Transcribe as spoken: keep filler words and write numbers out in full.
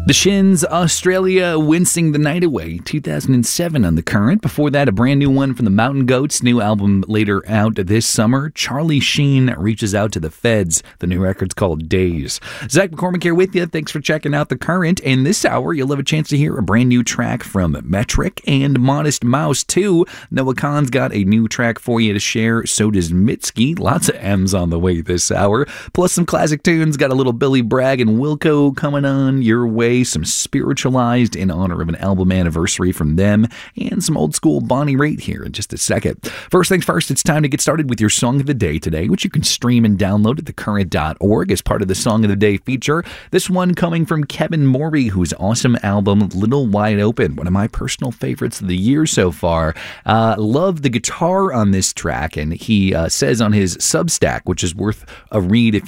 The Shins, Australia, Wincing the Night Away, two thousand seven on The Current. Before that, a brand new one from the Mountain Goats, new album later out this summer. Charlie Sheen Reaches Out to the Feds. The new record's called Days. Zach McCormick here with you. Thanks for checking out The Current. And this hour, you'll have a chance to hear a brand new track from Metric and Modest Mouse, too. Noah Kahan's got a new track for you to share. So does Mitski. Lots of M's on the way this hour. Plus some classic tunes. Got a little Billy Bragg and Wilco coming on your way. Some Spiritualized in honor of an album anniversary from them, and some old school Bonnie Raitt here in just a second. First things first, it's time to get started with your Song of the Day today, which you can stream and download at the current dot org as part of the Song of the Day feature. This one coming from Kevin Morby, whose awesome album Little Wide Open, one of my personal favorites of the year so far. Uh, love the guitar on this track, and he uh, says on his Substack, which is worth a read if